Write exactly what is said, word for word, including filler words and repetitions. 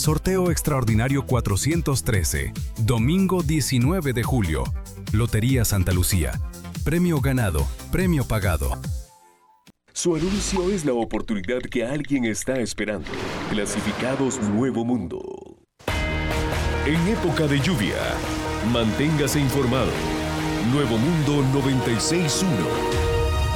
Sorteo extraordinario cuatrocientos trece, domingo diecinueve de julio. Lotería Santa Lucía. Premio ganado, premio pagado. Su anuncio es la oportunidad que alguien está esperando. Clasificados Nuevo Mundo. En época de lluvia, manténgase informado. Nuevo Mundo noventa y seis punto uno.